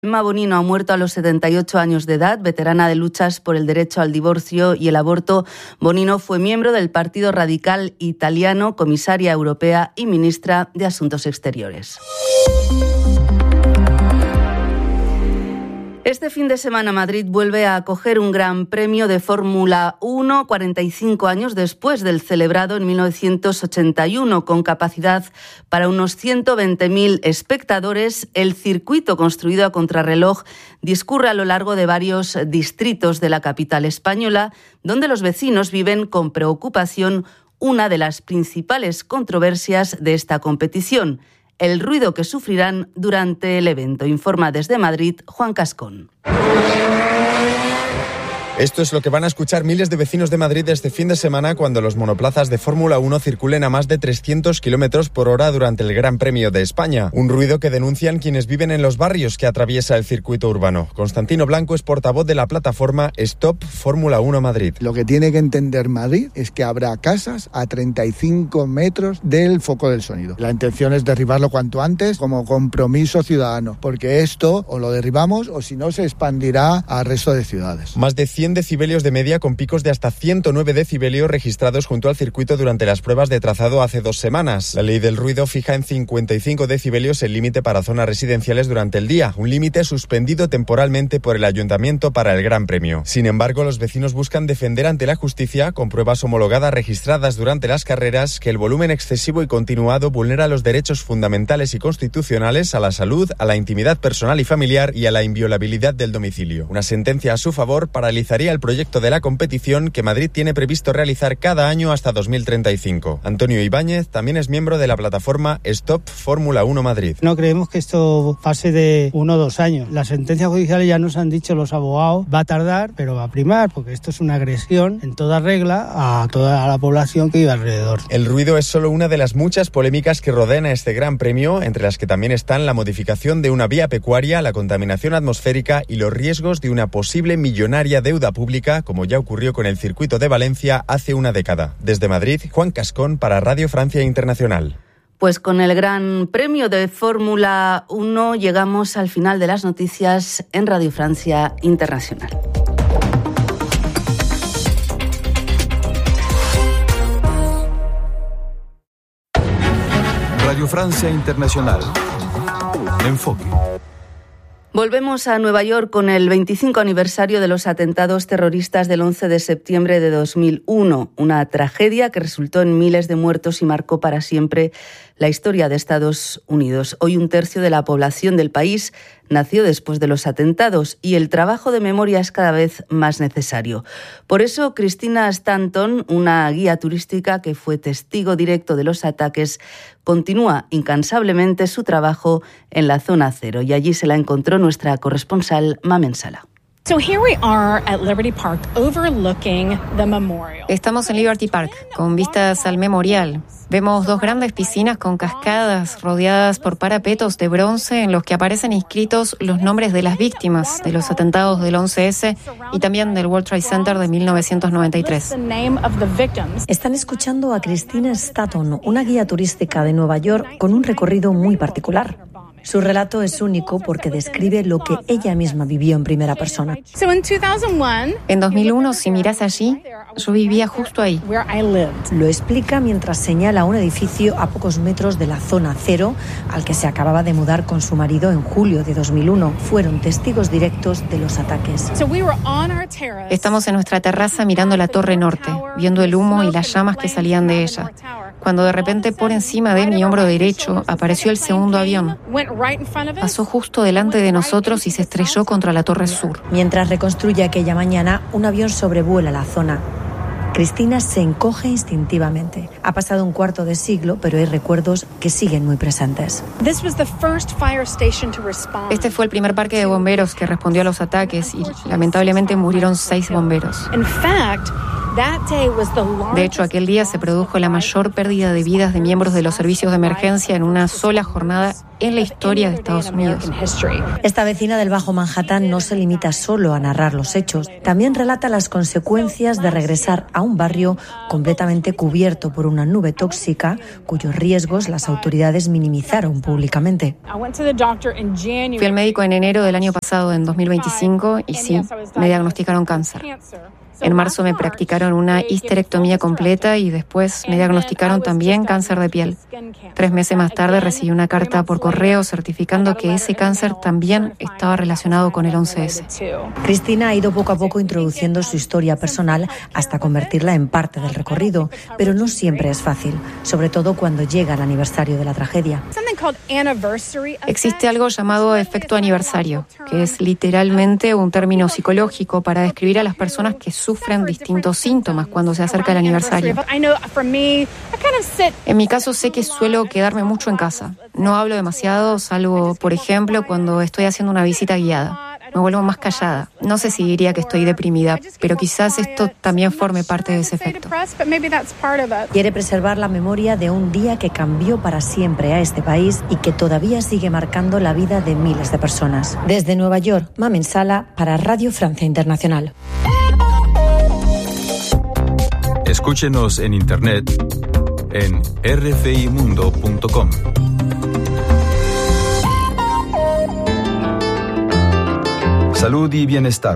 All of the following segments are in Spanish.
Emma Bonino ha muerto a los 78 años de edad, veterana de luchas por el derecho al divorcio y el aborto. Bonino fue miembro del Partido Radical Italiano, comisaria europea y ministra de Asuntos Exteriores. Este fin de semana Madrid vuelve a acoger un gran premio de Fórmula 1, 45 años después del celebrado en 1981, con capacidad para unos 120.000 espectadores. El circuito, construido a contrarreloj, discurre a lo largo de varios distritos de la capital española, donde los vecinos viven con preocupación una de las principales controversias de esta competición: el ruido que sufrirán durante el evento. Informa desde Madrid Juan Cascón. Esto es lo que van a escuchar miles de vecinos de Madrid este fin de semana cuando los monoplazas de Fórmula 1 circulen a más de 300 kilómetros por hora durante el Gran Premio de España. Un ruido que denuncian quienes viven en los barrios que atraviesa el circuito urbano. Constantino Blanco es portavoz de la plataforma Stop Fórmula 1 Madrid. Lo que tiene que entender Madrid es que habrá casas a 35 metros del foco del sonido. La intención es derribarlo cuanto antes como compromiso ciudadano, porque esto o lo derribamos o si no se expandirá al resto de ciudades. Más de 100 decibelios de media con picos de hasta 109 decibelios registrados junto al circuito durante las pruebas de trazado hace 2 semanas. La ley del ruido fija en 55 decibelios el límite para zonas residenciales durante el día, un límite suspendido temporalmente por el Ayuntamiento para el Gran Premio. Sin embargo, los vecinos buscan defender ante la justicia, con pruebas homologadas registradas durante las carreras, que el volumen excesivo y continuado vulnera los derechos fundamentales y constitucionales a la salud, a la intimidad personal y familiar y a la inviolabilidad del domicilio. Una sentencia a su favor paralizaría el proyecto de la competición que Madrid tiene previsto realizar cada año hasta 2035. Antonio Ibáñez también es miembro de la plataforma Stop Fórmula 1 Madrid. No creemos que esto pase de 1 o 2 años. Las sentencias judiciales ya nos han dicho los abogados, va a tardar, pero va a primar, porque esto es una agresión en toda regla a toda la población que vive alrededor. El ruido es solo una de las muchas polémicas que rodean a este gran premio, entre las que también están la modificación de una vía pecuaria, la contaminación atmosférica y los riesgos de una posible millonaria deuda pública, como ya ocurrió con el circuito de Valencia hace una década. Desde Madrid, Juan Cascón para Radio Francia Internacional. Pues con el Gran Premio de Fórmula 1 llegamos al final de las noticias en Radio Francia Internacional. Radio Francia Internacional. Enfoque. Volvemos a Nueva York con el 25 aniversario de los atentados terroristas del 11 de septiembre de 2001, una tragedia que resultó en miles de muertos y marcó para siempre la historia de Estados Unidos. Hoy 1/3 de la población del país nació después de los atentados y el trabajo de memoria es cada vez más necesario. Por eso, Christina Stanton, una guía turística que fue testigo directo de los ataques, continúa incansablemente su trabajo en la zona cero y allí se la encontró nuestra corresponsal Mamen Sala. Estamos en Liberty Park, con vistas al memorial. Vemos 2 grandes piscinas con cascadas rodeadas por parapetos de bronce en los que aparecen inscritos los nombres de las víctimas de los atentados del 11S y también del World Trade Center de 1993. Están escuchando a Christina Stanton, una guía turística de Nueva York con un recorrido muy particular. Su relato es único porque describe lo que ella misma vivió en primera persona. En 2001, si miras allí, yo vivía justo ahí. Lo explica mientras señala un edificio a pocos metros de la zona cero al que se acababa de mudar con su marido en julio de 2001. Fueron testigos directos de los ataques. Estamos en nuestra terraza mirando la torre norte, viendo el humo y las llamas que salían de ella, cuando de repente por encima de mi hombro derecho apareció el segundo avión. Pasó justo delante de nosotros y se estrelló contra la torre sur. Mientras reconstruye aquella mañana, un avión sobrevuela la zona. Christina se encoge instintivamente. Ha pasado un cuarto de siglo, pero hay recuerdos que siguen muy presentes. Este fue el primer parque de bomberos que respondió a los ataques y lamentablemente murieron 6 bomberos. De hecho, aquel día se produjo la mayor pérdida de vidas de miembros de los servicios de emergencia en una sola jornada en la historia de Estados Unidos. Esta vecina del Bajo Manhattan no se limita solo a narrar los hechos, también relata las consecuencias de regresar a un barrio completamente cubierto por una nube tóxica, cuyos riesgos las autoridades minimizaron públicamente. Fui al médico en enero del año pasado, en 2025, y sí, me diagnosticaron cáncer. En marzo me practicaron una histerectomía completa y después me diagnosticaron también cáncer de piel. 3 meses más tarde recibí una carta por correo certificando que ese cáncer también estaba relacionado con el 11S. Cristina ha ido poco a poco introduciendo su historia personal hasta convertirla en parte del recorrido, pero no siempre es fácil, sobre todo cuando llega el aniversario de la tragedia. Existe algo llamado efecto aniversario, que es literalmente un término psicológico para describir a las personas que sufren distintos síntomas cuando se acerca el aniversario. En mi caso, sé que suelo quedarme mucho en casa. No hablo demasiado, salvo, por ejemplo, cuando estoy haciendo una visita guiada. Me vuelvo más callada. No sé si diría que estoy deprimida, pero quizás esto también forme parte de ese efecto. Quiere preservar la memoria de un día que cambió para siempre a este país y que todavía sigue marcando la vida de miles de personas. Desde Nueva York, Mamen Sala para Radio Francia Internacional. Escúchenos en internet en rfimundo.com. Salud y bienestar.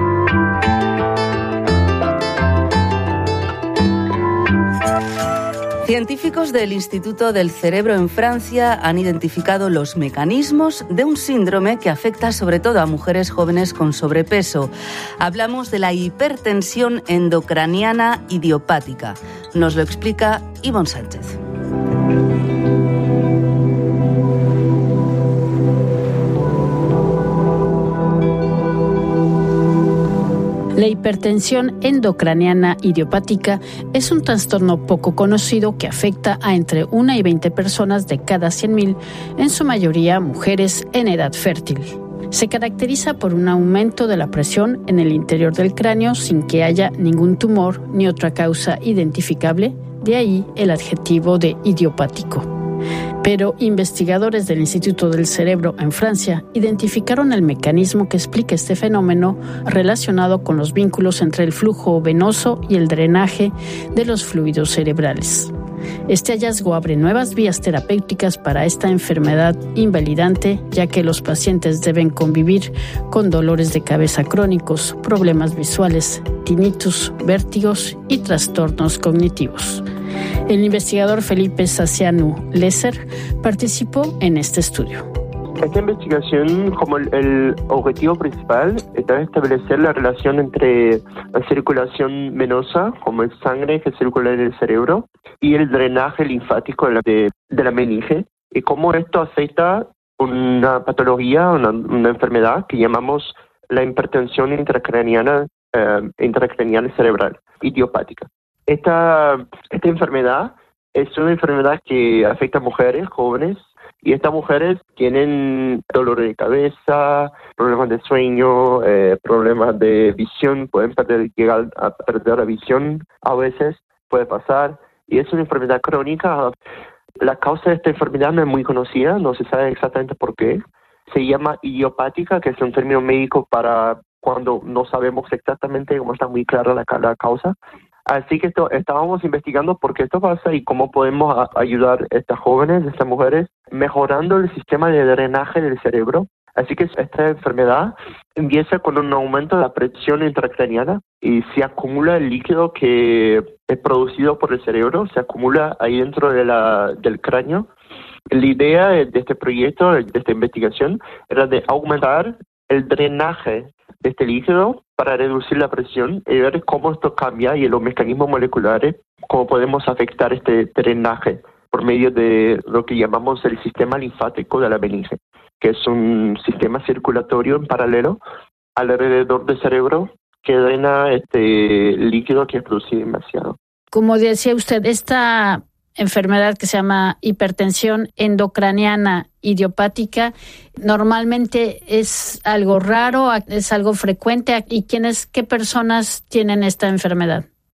Científicos del Instituto del Cerebro en Francia han identificado los mecanismos de un síndrome que afecta sobre todo a mujeres jóvenes con sobrepeso. Hablamos de la hipertensión endocraniana idiopática. Nos lo explica Ivonne Sánchez. La hipertensión endocraniana idiopática es un trastorno poco conocido que afecta a entre 1 y 20 personas de cada 100.000, en su mayoría mujeres en edad fértil. Se caracteriza por un aumento de la presión en el interior del cráneo sin que haya ningún tumor ni otra causa identificable, de ahí el adjetivo de idiopático. Pero investigadores del Instituto del Cerebro en Francia identificaron el mecanismo que explica este fenómeno relacionado con los vínculos entre el flujo venoso y el drenaje de los fluidos cerebrales. Este hallazgo abre nuevas vías terapéuticas para esta enfermedad invalidante, ya que los pacientes deben convivir con dolores de cabeza crónicos, problemas visuales, tinnitus, vértigos y trastornos cognitivos. El investigador Felipe Sacianu Lesser participó en este estudio. Esta investigación, como el objetivo principal, está establecer la relación entre la circulación venosa, como es sangre que circula en el cerebro, y el drenaje linfático de la meninge, y cómo esto afecta una patología, una enfermedad que llamamos la hipertensión intracraniana cerebral, idiopática. Esta enfermedad es una enfermedad que afecta a mujeres jóvenes, y estas mujeres tienen dolor de cabeza, problemas de sueño, problemas de visión, pueden llegar a perder la visión, a veces puede pasar, y es una enfermedad crónica. La causa de esta enfermedad no es muy conocida, no se sabe exactamente por qué. Se llama idiopática, que es un término médico para cuando no sabemos exactamente cómo está muy clara la causa. Así que estábamos investigando por qué esto pasa y cómo podemos ayudar a estas jóvenes, a estas mujeres, mejorando el sistema de drenaje del cerebro. Así que esta enfermedad empieza con un aumento de la presión intracraniana y se acumula el líquido que es producido por el cerebro, se acumula ahí dentro del cráneo. La idea de este proyecto, de esta investigación, era de aumentar el drenaje de este líquido para reducir la presión y ver cómo esto cambia y los mecanismos moleculares, cómo podemos afectar este drenaje por medio de lo que llamamos el sistema linfático de la meninge, que es un sistema circulatorio en paralelo alrededor del cerebro que drena este líquido que es producido demasiado. Como decía usted, esta enfermedad que se llama hipertensión endocraniana idiopática, normalmente es algo raro, es algo frecuente. ¿Y qué personas tienen esta enfermedad?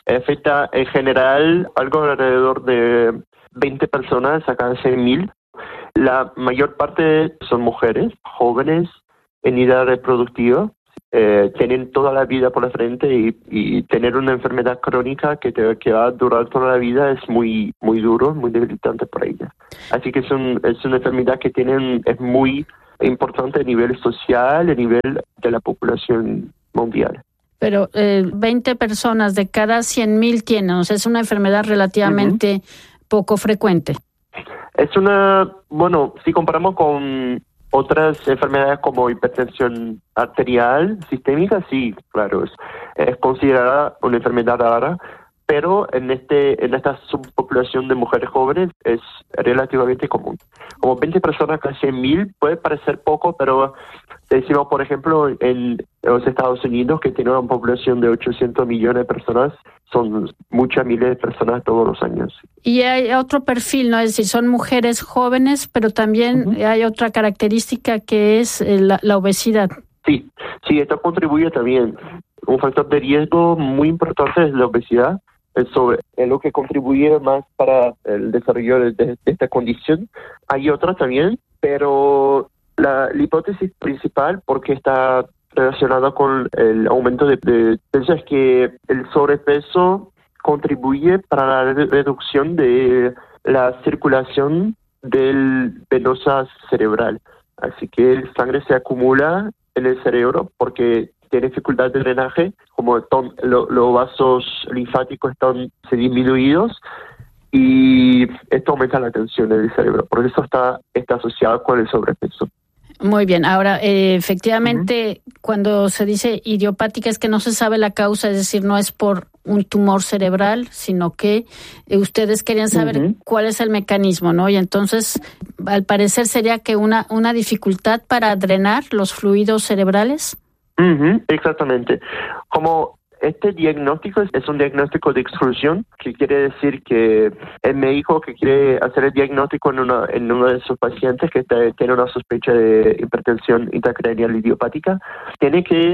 Afecta en general algo alrededor de 20 personas a cada 100.000. La mayor parte son mujeres, jóvenes, en edad reproductiva. Tienen toda la vida por la frente y tener una enfermedad crónica que va a durar toda la vida es muy muy duro, muy debilitante para ellas. Así que es una enfermedad que es muy importante a nivel social, a nivel de la población mundial. Pero 20 personas de cada 100.000 tienen, o sea, es una enfermedad relativamente poco frecuente. Si comparamos con otras enfermedades como hipertensión arterial sistémica, sí, claro, es considerada una enfermedad rara, pero en esta subpoblación de mujeres jóvenes es relativamente común. Como 20 personas cada 100.000 puede parecer poco, pero decimos, por ejemplo, en los Estados Unidos, que tiene una población de 800 millones de personas, son muchas miles de personas todos los años. Y hay otro perfil, ¿no? Es decir, son mujeres jóvenes, pero también hay otra característica que es la obesidad. Sí, esto contribuye también. Un factor de riesgo muy importante es la obesidad. Es lo que contribuye más para el desarrollo de esta condición. Hay otra también, pero la hipótesis principal, porque está relacionada con el aumento de peso, es que el sobrepeso contribuye para la reducción de la circulación venosa cerebral. Así que la sangre se acumula en el cerebro porque tiene dificultad de drenaje, como los vasos linfáticos están disminuidos y esto aumenta la tensión en el cerebro. Por eso está asociado con el sobrepeso. Muy bien. Ahora, efectivamente, cuando se dice idiopática es que no se sabe la causa, es decir, no es por un tumor cerebral, sino que ustedes querían saber cuál es el mecanismo, ¿no? Y entonces, al parecer, sería que una dificultad para drenar los fluidos cerebrales. Exactamente. Como este diagnóstico es un diagnóstico de exclusión, que quiere decir que el médico que quiere hacer el diagnóstico en uno de sus pacientes que tiene una sospecha de hipertensión intracraneal idiopática, tiene que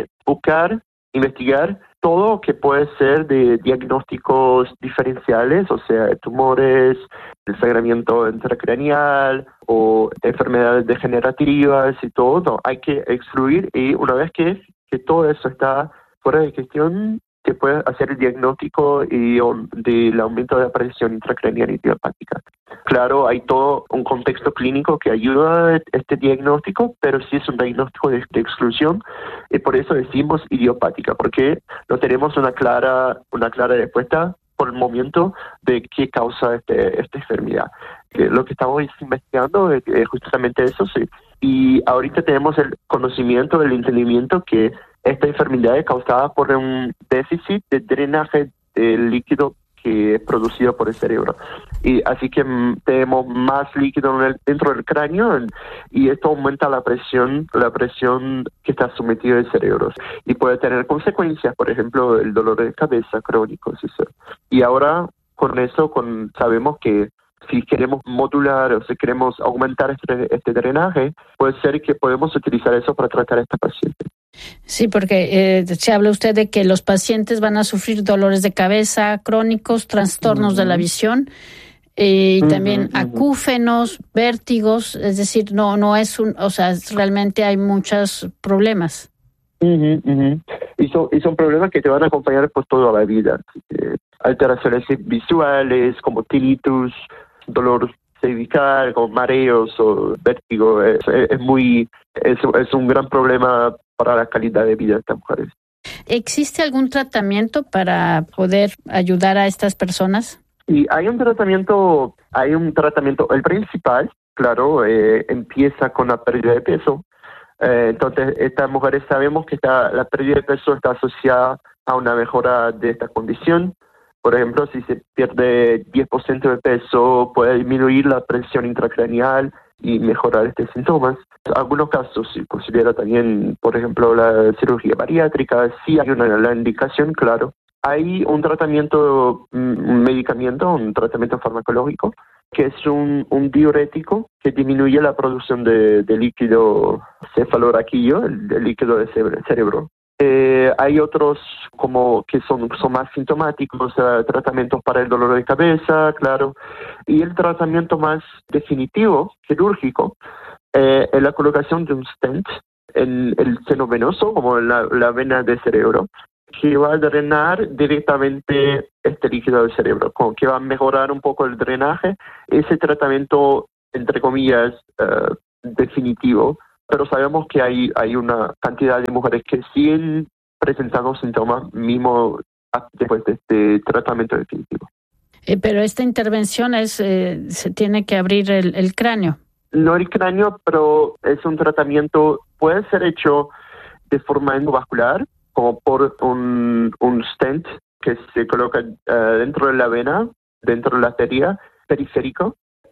investigar todo que puede ser de diagnósticos diferenciales, o sea, tumores, desangramiento intracraneal o enfermedades degenerativas y todo. No, hay que excluir, y una vez que todo eso está fuera de cuestión, se puede hacer el diagnóstico del aumento de la presión intracraneal idiopática. Claro, hay todo un contexto clínico que ayuda a este diagnóstico, pero sí es un diagnóstico de exclusión, y por eso decimos idiopática, porque no tenemos una clara respuesta por el momento de qué causa esta enfermedad. Lo que estamos investigando es justamente eso, sí. Y ahorita tenemos el conocimiento, el entendimiento que esta enfermedad es causada por un déficit de drenaje del líquido que es producido por el cerebro. Y así que tenemos más líquido dentro del cráneo, y esto aumenta la presión que está sometido el cerebro. Y puede tener consecuencias, por ejemplo, el dolor de cabeza crónico. Y ahora con eso sabemos que si queremos modular o si queremos aumentar este drenaje, puede ser que podemos utilizar eso para tratar a esta paciente. Sí, porque se habla usted de que los pacientes van a sufrir dolores de cabeza crónicos, trastornos de la visión y también acúfenos, vértigos, es decir, no es realmente hay muchos problemas. Y son problemas que te van a acompañar por toda la vida. Alteraciones visuales como tinnitus, dolor cervical, como mareos o vértigo, es un gran problema para la calidad de vida de estas mujeres. ¿Existe algún tratamiento para poder ayudar a estas personas? Y hay un tratamiento, el principal, claro, empieza con la pérdida de peso. Entonces, estas mujeres sabemos que la pérdida de peso está asociada a una mejora de esta condición. Por ejemplo, si se pierde 10% de peso, puede disminuir la presión intracraneal y mejorar estos síntomas. En algunos casos se considera también, por ejemplo, la cirugía bariátrica. Sí hay la indicación, claro. Hay un tratamiento, un tratamiento farmacológico, que es un diurético que disminuye la producción de líquido cefaloraquídeo, el líquido del cerebro. Hay otros como que son más sintomáticos, tratamientos para el dolor de cabeza, claro. Y el tratamiento más definitivo, quirúrgico, es la colocación de un stent en el seno venoso, como la vena del cerebro, que va a drenar directamente este líquido del cerebro, como que va a mejorar un poco el drenaje. Ese tratamiento, entre comillas, definitivo, pero sabemos que hay una cantidad de mujeres que siguen presentando síntomas mismo después de este tratamiento definitivo. Pero esta intervención se tiene que abrir el cráneo. No el cráneo, pero es un tratamiento, puede ser hecho de forma endovascular, como por un stent que se coloca dentro de la vena, dentro de la arteria periférico,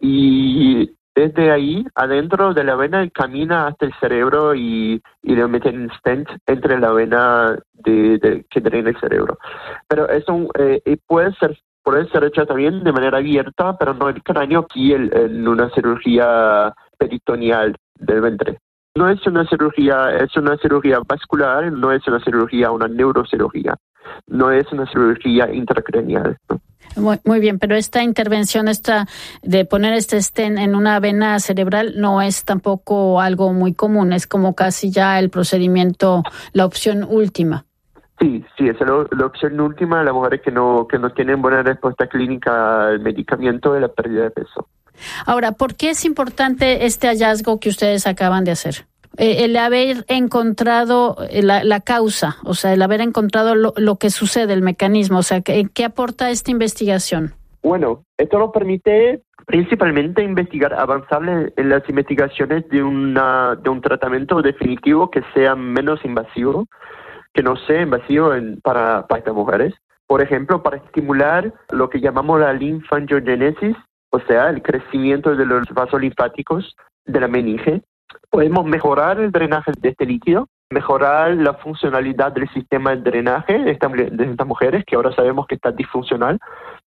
y desde ahí, adentro de la vena, camina hasta el cerebro y le meten un stent entre la vena que drena el cerebro. Pero eso puede ser hecho también de manera abierta, pero no el cráneo, aquí en una cirugía peritoneal del vientre. No es una cirugía, es una cirugía vascular, no es una cirugía, una neurocirugía, no es una cirugía intracraneal, ¿no? Muy bien, pero esta intervención de poner este stent en una vena cerebral no es tampoco algo muy común, es como casi ya el procedimiento, la opción última. Sí, es la opción última de las mujeres que no tienen buena respuesta clínica al medicamento de la pérdida de peso. Ahora, ¿por qué es importante este hallazgo que ustedes acaban de hacer? El haber encontrado la causa, o sea, el haber encontrado lo que sucede, el mecanismo, o sea, ¿qué aporta esta investigación? Bueno, esto nos permite principalmente avanzar en las investigaciones de un tratamiento definitivo que sea menos invasivo, que no sea invasivo para estas mujeres. Por ejemplo, para estimular lo que llamamos la linfangiogénesis, o sea, el crecimiento de los vasos linfáticos de la meninge. Podemos mejorar el drenaje de este líquido, mejorar la funcionalidad del sistema de drenaje de estas mujeres, que ahora sabemos que está disfuncional,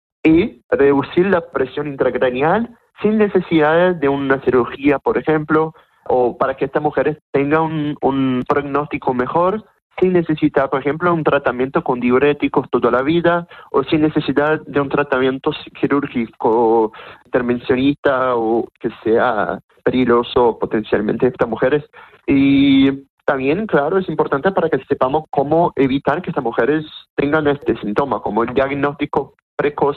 y reducir la presión intracraneal sin necesidad de una cirugía, por ejemplo, o para que estas mujeres tengan un pronóstico mejor, sin necesitar, por ejemplo, un tratamiento con diuréticos toda la vida, o sin necesidad de un tratamiento quirúrgico intervencionista o que sea peligroso potencialmente a estas mujeres. Y también, claro, es importante para que sepamos cómo evitar que estas mujeres tengan este síntoma, como el diagnóstico precoz,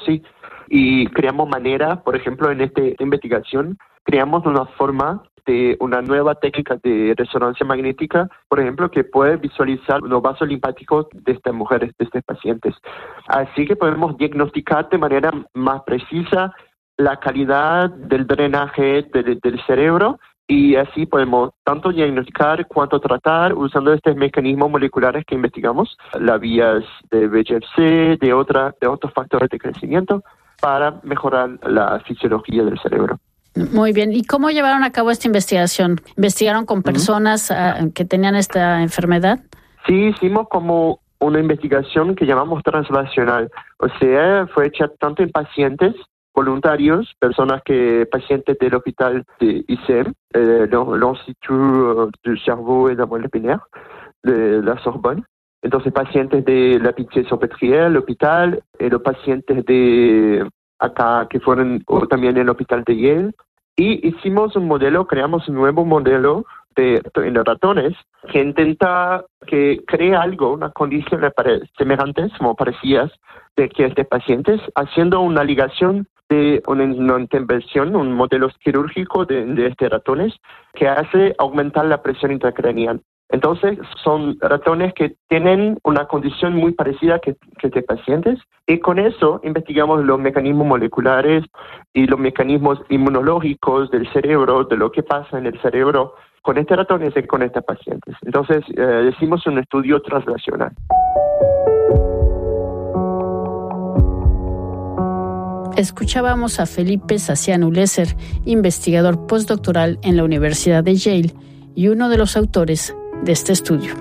y creamos manera, por ejemplo, en esta investigación, creamos una forma de una nueva técnica de resonancia magnética, por ejemplo, que puede visualizar los vasos linfáticos de estas mujeres, de estos pacientes. Así que podemos diagnosticar de manera más precisa la calidad del drenaje del cerebro, y así podemos tanto diagnosticar cuanto tratar usando estos mecanismos moleculares que investigamos, las vías de VEGF-C, de otros factores de crecimiento, para mejorar la fisiología del cerebro. Muy bien. ¿Y cómo llevaron a cabo esta investigación? ¿Investigaron con personas que tenían esta enfermedad? Sí, hicimos como una investigación que llamamos translacional. O sea, fue hecha tanto en pacientes voluntarios, pacientes del hospital de ICEM, l'Institut du Cerveau et de la Moelle Épinière, de la Sorbonne. Entonces, pacientes de la Pitié-Salpêtrière, el hospital, y los pacientes de acá que fueron también en el hospital de Yale. Y hicimos creamos un nuevo modelo en los ratones que crea algo, una condición semejantes, como parecidas, de que estos pacientes, haciendo una ligación de una intervención, un modelo quirúrgico de estos ratones, que hace aumentar la presión intracraneal. Entonces, son ratones que tienen una condición muy parecida que de pacientes, y con eso investigamos los mecanismos moleculares y los mecanismos inmunológicos del cerebro, de lo que pasa en el cerebro con estos ratones y con estos pacientes. Entonces, hicimos un estudio translacional. Escuchábamos a Felipe Saciano Lesser, investigador postdoctoral en la Universidad de Yale y uno de los autores de este estudio.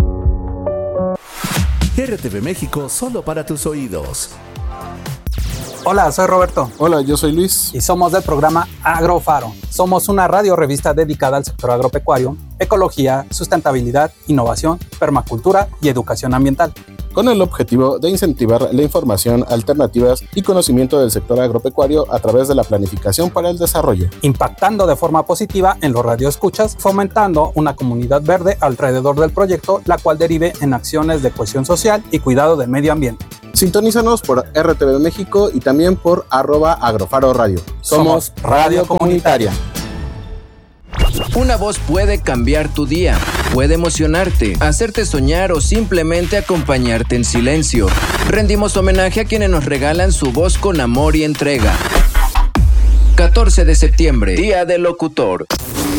RTV México, solo para tus oídos. Hola, soy Roberto. Hola, yo soy Luis. Y somos del programa Agrofaro. Somos una radio-revista dedicada al sector agropecuario, ecología, sustentabilidad, innovación, permacultura y educación ambiental. Con el objetivo de incentivar la información, alternativas y conocimiento del sector agropecuario a través de la planificación para el desarrollo. Impactando de forma positiva en los radioescuchas, fomentando una comunidad verde alrededor del proyecto, la cual derive en acciones de cohesión social y cuidado del medio ambiente. Sintonízanos por RTV México y también por @Agrofaro Radio. Somos Radio Comunitaria. Una voz puede cambiar tu día, puede emocionarte, hacerte soñar o simplemente acompañarte en silencio. Rendimos homenaje a quienes nos regalan su voz con amor y entrega. 14 de septiembre, Día del Locutor.